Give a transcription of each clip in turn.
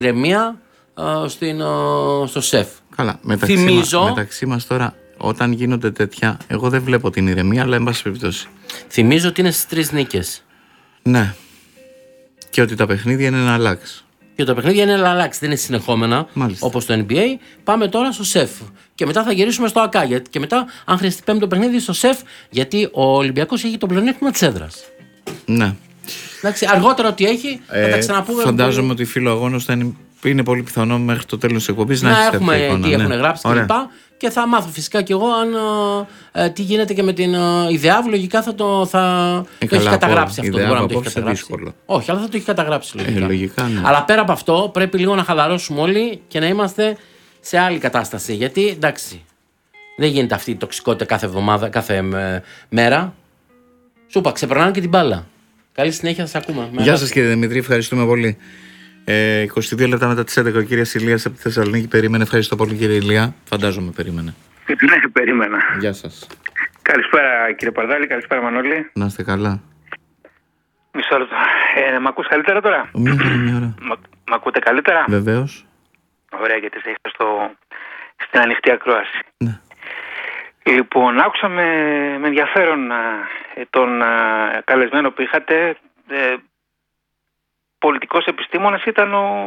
ηρεμία στο ΣΕΦ. Καλά, μεταξύ μας τώρα, όταν γίνονται τέτοια, εγώ δεν βλέπω την ηρεμία, αλλά εν πάση περιπτώσει. Θυμίζω ότι είναι στις 3 νίκες. Ναι. Και ότι τα παιχνίδια είναι να αλλάξει. Και τα παιχνίδια είναι να αλλάξει, δεν είναι συνεχόμενα. Μάλιστα. Όπως το NBA. Πάμε τώρα στο ΣΕΦ. Και μετά θα γυρίσουμε στο ΑΚΑ. Και μετά, αν χρειαστεί, πέμπτο παιχνίδι στο ΣΕΦ, γιατί ο Ολυμπιακός έχει το πλεονέκτημα της έδρας. Ναι. Εντάξει, αργότερα ότι έχει, θα τα ξαναπούμε. Φαντάζομαι ότι φιλοαγώνος θα είναι πολύ πιθανό μέχρι το τέλος της εκπομπής να έχει έχουμε εικόνα, τι έχουν γράψει κλπ. Και θα μάθω φυσικά κι εγώ αν τι γίνεται και με την ΙΔΕΑΒ. Λογικά θα το έχει καταγράψει αυτό. Δεν μπορεί να το έχει καταγράψει. Όχι, αλλά θα το έχει καταγράψει λογικά. Ναι. Αλλά πέρα από αυτό, πρέπει λίγο να χαλαρώσουμε όλοι και να είμαστε σε άλλη κατάσταση. Γιατί εντάξει, δεν γίνεται αυτή η τοξικότητα κάθε εβδομάδα, κάθε μέρα. Σου είπα, ξεπερνάνε και την μπάλα. Καλή συνέχεια, θα σας ακούμε. Γεια σας κύριε Δημητρή, ευχαριστούμε πολύ. 22 λεπτά μετά τις 11 ο κύριος Ηλίας από τη Θεσσαλονίκη περίμενε. Ευχαριστώ πολύ κύριε Ηλία. Φαντάζομαι περίμενε. Ναι, περίμενα. Γεια σας. Καλησπέρα κύριε Παρδάλη, καλησπέρα Μανώλη. Να είστε καλά. Μισό λεπτό. Μ' ακούς καλύτερα τώρα? Μια ώρα. Μ' ακούτε καλύτερα? Βεβαίως. Ωραία, γιατί είστε στην ανοιχτή ακρόαση. Ναι. Λοιπόν, άκουσα με ενδιαφέρον τον καλεσμένο που είχατε. Πολιτικός επιστήμονας ήταν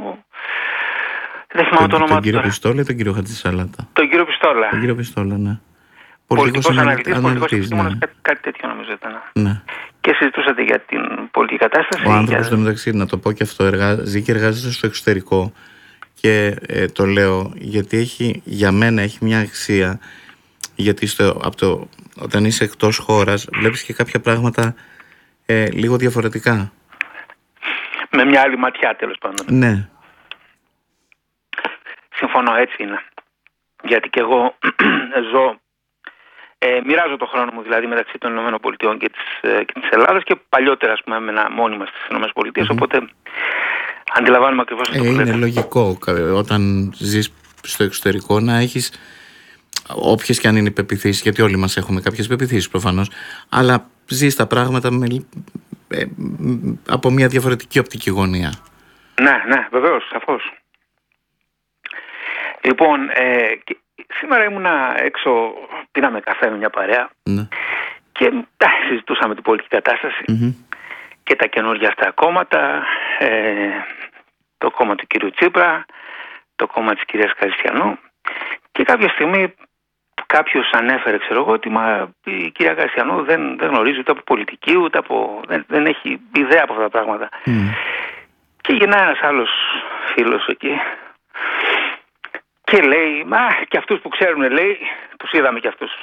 δεν θυμάμαι το όνομα του. Τον κύριο Πιστόλα ή τον κύριο Χατζησαλάτα? Τον κύριο Πιστόλα. Τον κύριο Πιστόλα, ναι. Πολιτικός αναλυτής, πολιτικός ναι. επιστήμονας, κάτι τέτοιο νομίζω ήταν. Ναι. Και συζητούσατε για την πολιτική κατάσταση. Ο άνθρωπος, στο μεταξύ, να το πω και αυτό, ζει και εργάζεται στο εξωτερικό. Και το λέω γιατί για μένα έχει μια αξία. Γιατί όταν είσαι εκτός χώρας βλέπεις και κάποια πράγματα λίγο διαφορετικά. Με μια άλλη ματιά, τέλος πάντων. Ναι. Συμφωνώ, έτσι είναι. Γιατί και εγώ μοιράζω το χρόνο μου δηλαδή μεταξύ των ΗΠΑ και της Ελλάδας και παλιότερα, ας πούμε, έμενα μόνιμα στις ΗΠΑ. Οπότε αντιλαμβάνομαι ακριβώς αυτό που λέτε. Είναι λογικό όταν ζεις στο εξωτερικό να έχεις όποιες και αν είναι οι πεποιθήσεις, γιατί όλοι μας έχουμε κάποιες πεποιθήσεις προφανώς, αλλά ζεις τα πράγματα από μια διαφορετική οπτική γωνία. Ναι, βεβαίως, σαφώς. Λοιπόν, σήμερα ήμουνα έξω, πίναμε καφέ με μια παρέα, ναι, και συζητούσαμε την πολιτική κατάσταση και τα καινούργια αυτά κόμματα, το κόμμα του κυρίου Τσίπρα, το κόμμα της κυρίας Καριστιανού, και κάποια στιγμή κάποιος ανέφερε, ότι η κυρία Καριστιανού δεν γνωρίζει ούτε από πολιτική, ούτε δεν έχει ιδέα από αυτά τα πράγματα. Και γεννά ένας άλλος φίλος εκεί και λέει, και αυτούς που ξέρουν, λέει, τους είδαμε και αυτούς.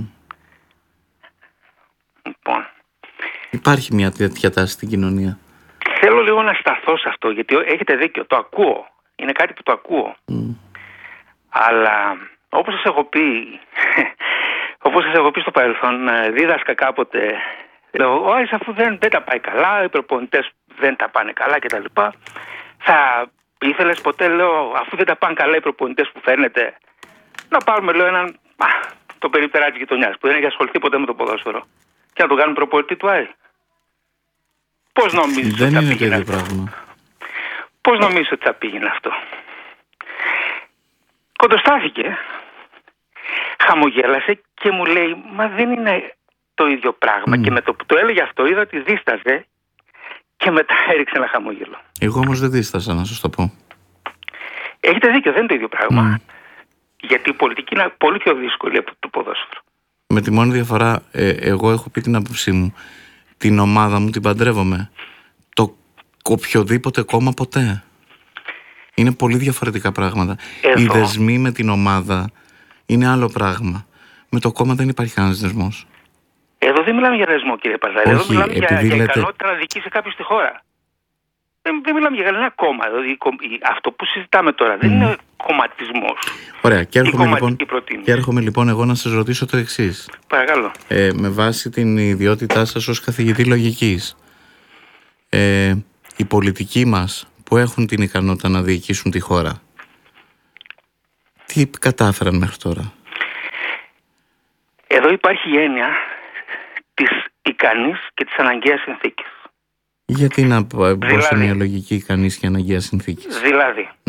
Λοιπόν, υπάρχει μια τέτοια τάση στην κοινωνία. Θέλω λίγο να σταθώ σε αυτό, γιατί έχετε δίκιο, το ακούω. Είναι κάτι που το ακούω. Αλλά όπως σας έχω πει στο παρελθόν, δίδασκα κάποτε, λέω, αφού δεν τα πάει καλά, οι προπονητές δεν τα πάνε καλά κτλ. Θα ήθελες ποτέ, λέω, αφού δεν τα πάνε καλά οι προπονητές που φέρνετε, να πάρουμε, λέω, το περιπτεράκι γειτονιάς που δεν έχει ασχοληθεί ποτέ με το ποδόσφαιρο και να το κάνουμε προπονητή του ΆΗ? Πώς νομίζεις ότι θα πήγαινε αυτό? Πώς νομίζεις ότι θα πήγαινε αυτό? Κοντοστάθηκε, χαμογέλασε και μου λέει, μα δεν είναι το ίδιο πράγμα. Και με το που το έλεγε αυτό είδα ότι δίσταζε και μετά έριξε ένα χαμόγελο. Εγώ όμως δεν δίστασα, να σας το πω. Έχετε δίκιο, δεν είναι το ίδιο πράγμα. Γιατί η πολιτική είναι πολύ πιο δύσκολη από το ποδόσφαιρο. Με τη μόνη διαφορά, εγώ έχω πει την άποψή μου. Την ομάδα μου την παντρεύομαι. Το οποιοδήποτε κόμμα ποτέ. Είναι πολύ διαφορετικά πράγματα. Οι δεσμοί με την ομάδα είναι άλλο πράγμα. Με το κόμμα δεν υπάρχει κανένας δεσμός. Εδώ δεν μιλάμε για δεσμό, κύριε Παζάρη. Εδώ μιλάμε για ικανότητα να διοικήσει κάποιος τη χώρα. Δεν μιλάμε για κανένα κόμμα. Δηλαδή, αυτό που συζητάμε τώρα δεν είναι κομματισμός. Ωραία. Και έρχομαι λοιπόν εγώ να σας ρωτήσω το εξής. Παρακαλώ. Με βάση την ιδιότητά σας ως καθηγητή λογικής, οι πολιτικοί μας που έχουν την ικανότητα να διοικήσουν τη χώρα, τι κατάφεραν μέχρι τώρα? Εδώ υπάρχει η έννοια της ικανής και της αναγκαίας συνθήκης. Γιατί να πω σε μια λογική ικανής και αναγκαίας συνθήκης? Δηλαδή,